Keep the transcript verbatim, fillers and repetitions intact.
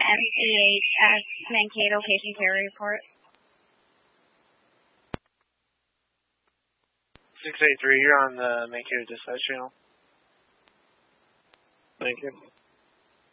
M C H S Mankato patient care report. six eight three, you're on the Mankato dispatch channel. Thank you.